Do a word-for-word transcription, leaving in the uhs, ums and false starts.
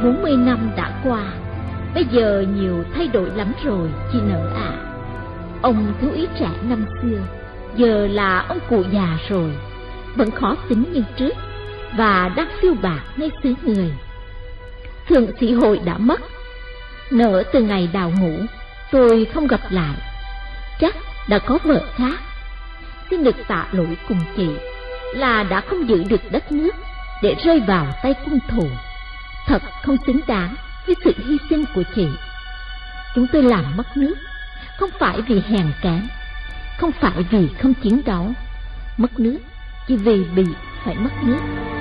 bốn mươi năm đã qua, bây giờ nhiều thay đổi lắm rồi chị Nở ạ. À. Ông thiếu úy trẻ năm xưa giờ là ông cụ già rồi, vẫn khó tính như trước và đang phiêu bạt ngay xứ người. Thượng sĩ Hội đã mất. Nở từ ngày đào ngũ tôi không gặp lại, chắc đã có vợ khác. Xin được tạ lỗi cùng chị là đã không giữ được đất nước để rơi vào tay quân thù. Thật không xứng đáng với sự hy sinh của chị. Chúng tôi làm mất nước không phải vì hèn kém, không phải vì không chiến đấu. Mất nước chỉ vì bị phải mất nước.